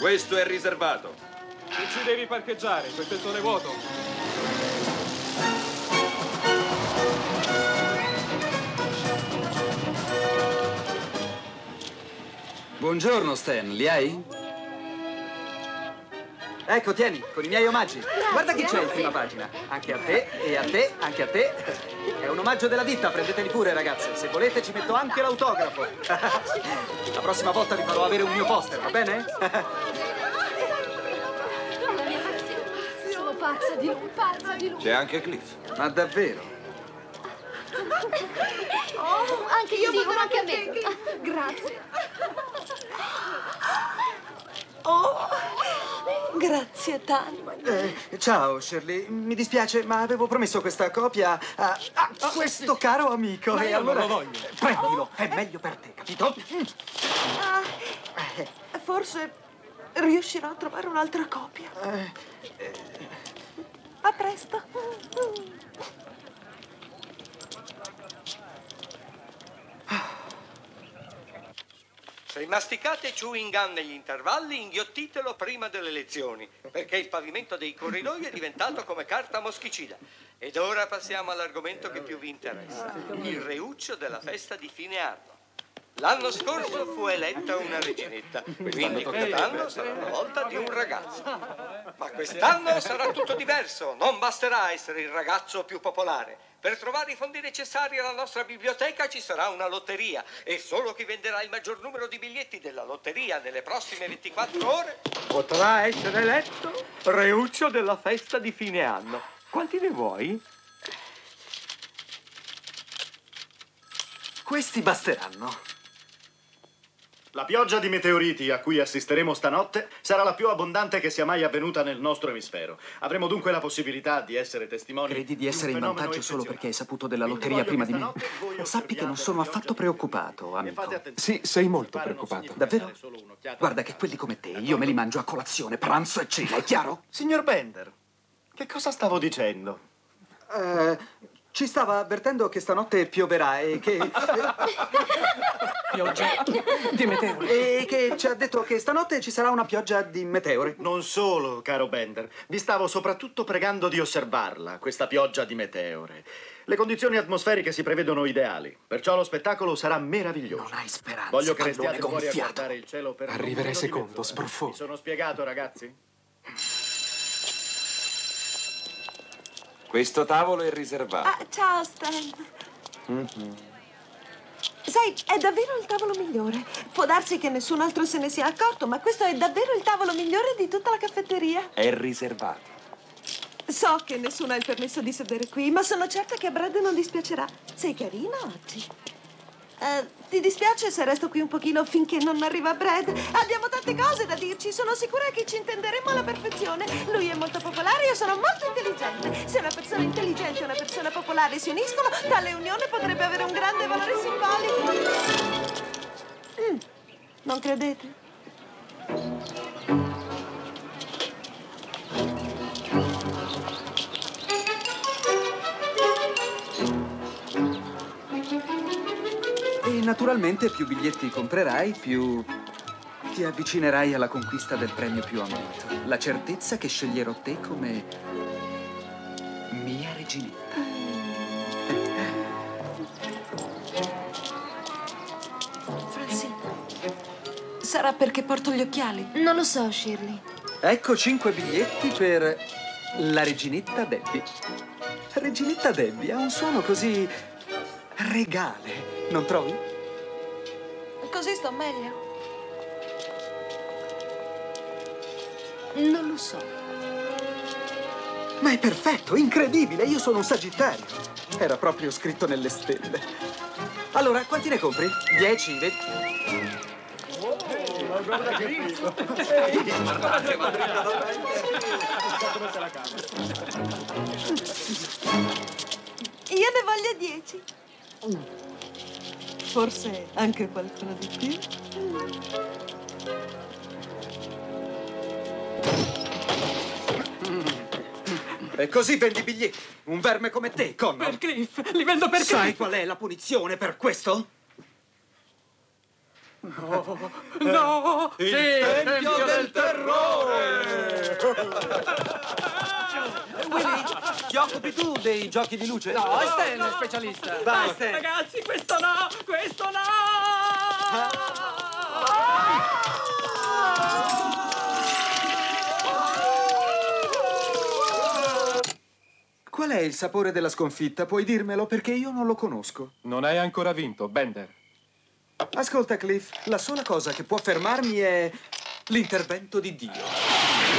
Questo è riservato. Non ci devi parcheggiare, quel testone è vuoto. Buongiorno, Stan. Li hai? Ecco, tieni, con i miei omaggi. Grazie, Guarda chi c'è in grazie. prima pagina. Anche a te, e a te, anche a te. È un omaggio della ditta, prendeteli pure, ragazze. Se volete ci metto anche l'autografo. La prossima volta vi farò avere un mio poster, va bene? Sono pazza di lui, pazza di lui. C'è anche Cliff. Ma davvero? Oh, anche io Sì, vorrei anche a me. Grazie. Oh, grazie tanto. Ciao, Shirley. Mi dispiace, ma avevo promesso questa copia a questo caro amico. Ma E io allora non lo voglio. prendilo, è meglio per te, capito? Forse riuscirò a trovare un'altra copia. A presto. Se masticate chewing gum negli intervalli, inghiottitelo prima delle lezioni, perché il pavimento dei corridoi è diventato come carta moschicida. Ed ora passiamo all'argomento che più vi interessa, il reuccio della festa di fine anno. L'anno scorso fu eletta una reginetta, quindi quest'anno sarà la volta di un ragazzo. Ma quest'anno sarà tutto diverso, non basterà essere il ragazzo più popolare. Per trovare i fondi necessari alla nostra biblioteca ci sarà una lotteria e solo chi venderà il maggior numero di biglietti della lotteria nelle prossime 24 ore potrà essere eletto reuccio della festa di fine anno. Quanti ne vuoi? Questi basteranno. La pioggia di meteoriti a cui assisteremo stanotte sarà la più abbondante che sia mai avvenuta nel nostro emisfero. Avremo dunque la possibilità di essere testimoni. Credi di essere in un fenomeno vantaggio solo perché hai eccezionale. saputo della Quindi lotteria voglio prima di che me? stanotte voi Sappi che non osserviate sono la affatto pioggia preoccupato, e amico. fate attenzione. Sì, sei molto Fare non preoccupato. significa Davvero? dare solo un'occhiata Guarda al che caso. quelli come te io me li mangio a colazione, pranzo e cena, è chiaro? Signor Bender, che cosa stavo dicendo? Ci stava avvertendo che stanotte pioverà e che... Pioggia di meteore. e che ci ha detto che stanotte ci sarà una pioggia di meteore. Non solo, caro Bender. Vi stavo soprattutto pregando di osservarla, questa pioggia di meteore. Le condizioni atmosferiche si prevedono ideali, perciò lo spettacolo sarà meraviglioso. Non hai speranza, Voglio che pallone restiate fuori a gonfiato. guardare il cielo per Arriverei non meno di secondo, mezz'ora. sbruffone. Mi sono spiegato, ragazzi? Questo tavolo è riservato. Ah, ciao, Stan. Sai, è davvero il tavolo migliore. Può darsi che nessun altro se ne sia accorto, ma questo è davvero il tavolo migliore di tutta la caffetteria. È riservato. So che nessuno ha il permesso di sedere qui, ma sono certa che a Brad non dispiacerà. Sei carina oggi. Ti dispiace se resto qui un pochino finché non arriva Brad? Abbiamo tante cose da dirci, sono sicura che ci intenderemo alla perfezione. Lui è molto popolare, io sono molto intelligente. Se una persona intelligente e una persona popolare si uniscono, tale unione potrebbe avere un grande valore simbolico. Non credete? E naturalmente più biglietti comprerai, più ti avvicinerai alla conquista del premio più ambito. La certezza che sceglierò te come mia reginetta. Francine, sarà perché porto gli occhiali? Non lo so, Shirley. Ecco 5 biglietti per la reginetta Debbie. Reginetta Debbie ha un suono così regale, non trovi? Così sto meglio. Non lo so. Ma è perfetto, incredibile, io sono un Sagittario. Era proprio scritto nelle stelle. Allora, quanti ne compri? 10, vedi? Guarda che figo. Io ne voglio 10. Forse anche qualcuno di più. E così vendi biglietti. Un verme come te, Connor. Per Cliff, li vendo per Sai Cliff. qual è la punizione per questo? No! Il Tempio del Terrore! Willy, ti occupi tu dei giochi di luce? No, Stan è lo specialista. Vai, No, Stan. ragazzi, questo no! Questo no! Qual è il sapore della sconfitta? Puoi dirmelo perché io non lo conosco. Non hai ancora vinto, Bender. Ascolta, Cliff, la sola cosa che può fermarmi è l'intervento di Dio.